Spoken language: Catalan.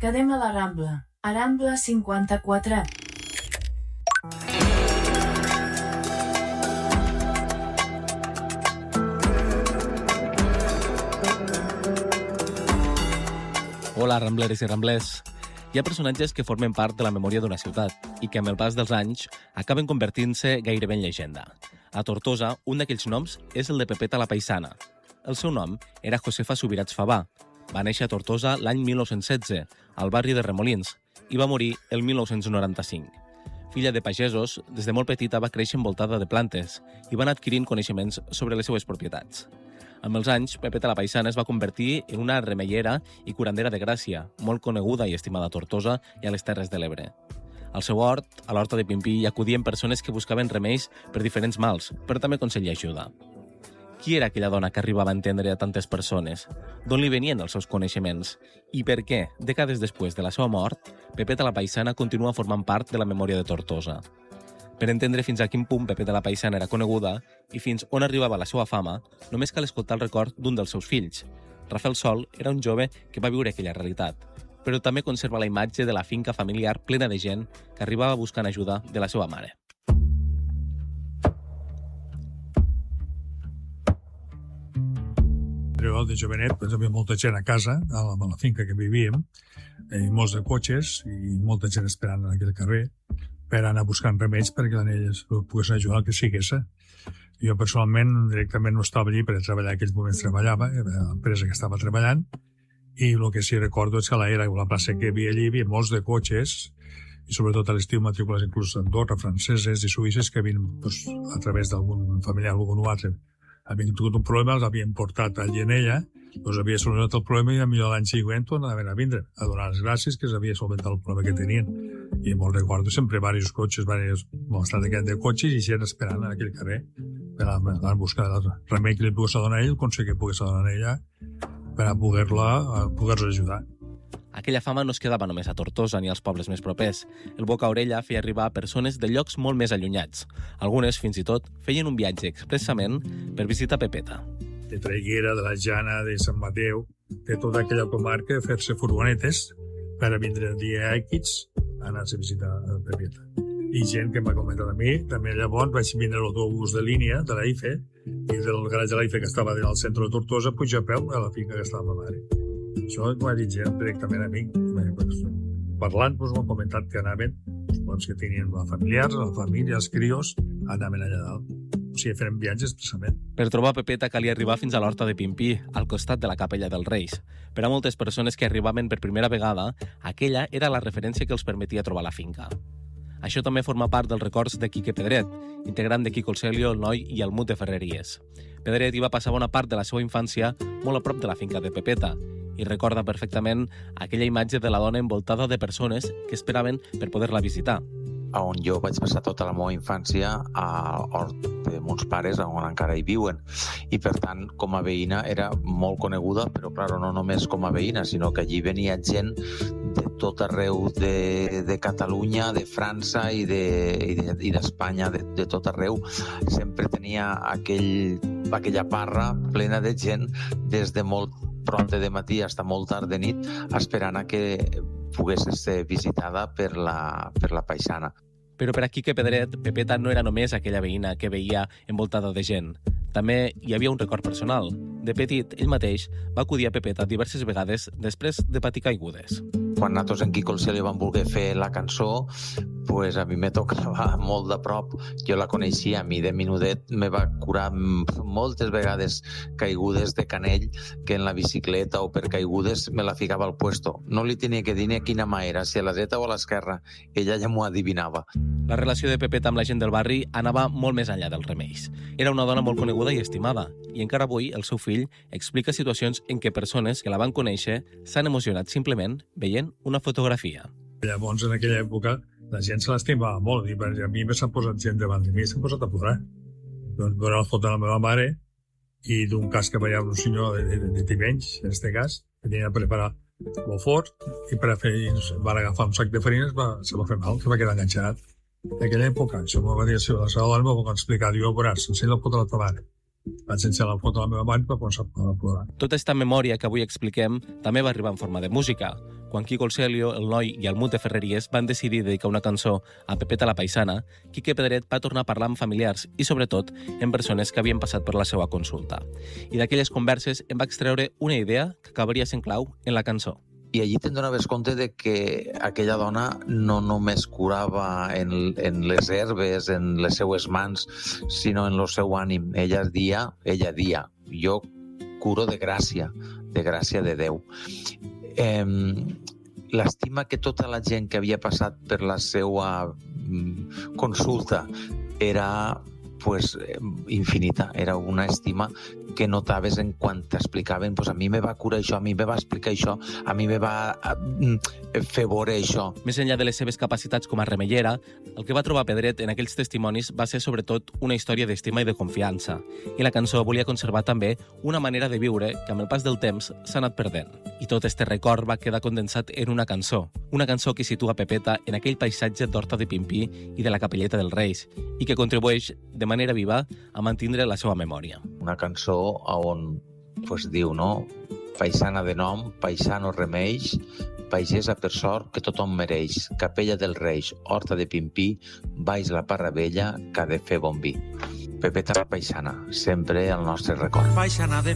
Quedem a la Rambla. Rambla 54. Hola, rambleres i ramblers. Hi ha personatges que formen part de la memòria d'una ciutat i que amb el pas dels anys acaben convertint-se gairebé en llegenda. A Tortosa, un d'aquells noms és el de Pepeta la Paisana. El seu nom era Josefa Subirats Favà. Va néixer a Tortosa l'any 1916, al barri de Remolins, i va morir el 1995. Filla de pagesos, des de molt petita va créixer envoltada de plantes i va anar adquirint coneixements sobre les seues propietats. Amb els anys, Pepeta la Paisana es va convertir en una remeiera i curandera de Gràcia, molt coneguda i estimada a Tortosa i a les Terres de l'Ebre. Al seu hort, a l'horta de Pimpí, hi acudien persones que buscaven remeis per diferents mals, però també consell i ajuda. Qui era aquella dona que arribava a entendre a tantes persones? D'on li venien els seus coneixements? I per què, dècades després de la seva mort, Pepeta la Paisana continua formant part de la memòria de Tortosa? Per entendre fins a quin punt Pepeta la Paisana era coneguda i fins on arribava la seva fama, només cal escoltar el record d'un dels seus fills. Rafael Sol era un jove que va viure aquella realitat, però també conserva la imatge de la finca familiar plena de gent que arribava buscant ajuda de la seva mare. De jovenet, hi havia molta gent a casa, a la finca que vivíem, i molts de cotxes i molta gent esperant en aquell carrer per anar buscant remeis perquè l'anelles poguessin ajudar el que sigués. Jo personalment directament no estava allí per treballar, en aquells moments treballava, era l'empresa que estava treballant, i el que sí recordo és que a la plaça que hi havia molts de cotxes, i sobretot a l'estiu matrícules inclús d'Andorra, franceses i suïsses que havien, a través d'algun familiar o algun altre, havien tingut un problema, els havien portat allí en ella, doncs havia solucionat el problema i millor l'any següent tornaven a vindre, a donar les gràcies que s'havia solventat el problema que tenien. I me'l recordo sempre diversos cotxes, bastant de cotxes i gent esperant en aquell carrer per anar a buscar el remei que li pogués donar a ell, el consell que pogués donar a ella per a poder-los ajudar. Aquella fama no es quedava només a Tortosa ni als pobles més propers. El boca a orella feia arribar a persones de llocs molt més allunyats. Algunes, fins i tot, feien un viatge expressament per visitar Pepeta. De Traiguera, de la Jana, de Sant Mateu, de tota aquella comarca, fer-se furgonetes per a vindre el dia X a anar-se a visitar Pepeta. I gent que m'ha comentat a mi, també llavors vaig vindre l'autobús de línia de la IFE i del garatge de la IFE que estava al centre de Tortosa, pujar a peu a la finca que estava a ma mare. Això m'ho ha dit gent directament a mi. Parlant, m'ho comentat que anaven, que tenien familiars, la família, els crios, anaven allà dalt. O sigui, feren viatges expressament. Per trobar Pepeta calia arribar fins a l'horta de Pimpí, al costat de la capella dels Reis. Per a moltes persones que arribaven per primera vegada, aquella era la referència que els permetia trobar la finca. Això també forma part dels records de Quique Pedret, integrant de Quico el Celio, el Noi i el Mut de Ferreries. Pedret hi va passar bona part de la seva infància molt a prop de la finca de Pepeta i recorda perfectament aquella imatge de la dona envoltada de persones que esperaven per poder-la visitar. On jo vaig passar tota la meva infància a l'hort de mons pares, on encara hi viuen. I, per tant, com a veïna era molt coneguda, però, clar, no només com a veïna, sinó que allí venia gent de tot arreu de Catalunya, de França i d'Espanya, de tot arreu. Sempre tenia aquella parra plena de gent des de molt pront de matí fins a molt tard de nit, esperant a que pogués ser visitada per la paisana. Però per a Quique Pedret, Pepeta no era només aquella veïna que veia envoltada de gent. També hi havia un record personal. De petit, ell mateix va acudir a Pepeta diverses vegades després de patir caigudes. Quan nosaltres en Quico el Celio vam voler fer la cançó, pues a mi me tocava molt de prop. Jo la coneixia, a mi de menudet me va curar moltes vegades caigudes de canell, que en la bicicleta o per caigudes me la ficava al puesto. No li tenia que dir ni a quina mà era, si a la dreta o a l'esquerra. Ella ja m'ho adivinava. La relació de Pepeta amb la gent del barri anava molt més enllà dels remeis. Era una dona molt coneguda i estimada, i encara avui el seu fill explica situacions en què persones que la van conèixer s'han emocionat simplement veient una fotografia. Llavors, en aquella època, la gent se l'estimava molt, i a mi m'ha posat gent davant de mi, s'ha posat a plorar. Doncs veure la foto de la meva mare i d'un cas que veia un senyor de Tivenys, en aquest cas, que tenia preparat molt fort, i per a fer, van agafar un sac de farines, se va fer mal, que va quedar enganxat. En aquella època, això m'ho va dir la seva dona, m'ho va explicar, diu, veuràs, ensenya la foto de la teva mare. Vaig ensenyar la foto de la meva mare per començar a plorar. Tota aquesta memòria que avui expliquem també va arribar en forma de música. Quan Quico el Celio, el Noi i el Mut de Ferreries van decidir dedicar una cançó a Pepeta la Paisana, Quique Pedret va tornar a parlar amb familiars i, sobretot, amb persones que havien passat per la seva consulta. I d'aquelles converses en va extreure una idea que acabaria sent clau en la cançó. I allí te'n donaves compte de que aquella dona no només curava en les herbes, en les seues mans, sinó en el seu ànim. Ella dia, jo curo de gràcia de Déu. L'estima que tota la gent que havia passat per la seva consulta era infinita, era una estima que notaves en quan t'explicaven, a mi me va curar això, a mi me va explicar això, a mi me va fer veure això. Més enllà de les seves capacitats com a remeiera, el que va trobar Pedret en aquells testimonis va ser sobretot una història d'estima i de confiança. I la cançó volia conservar també una manera de viure que amb el pas del temps s'ha anat perdent. I tot este record va quedar condensat en una cançó que situa Pepeta en aquell paisatge d'Horta de Pimpí i de la Capelleta dels Reis, i que contribueix de manera viva a mantindre la seva memòria. Una cançó on diu, no? Paisana de nom, paisano remeix, pagesa per sort que tothom mereix, Capella dels Reis, Horta de Pimpí, baix la Parra Vella, que ha de fer bon vi. Pepeta la Paisana, sempre el nostre record.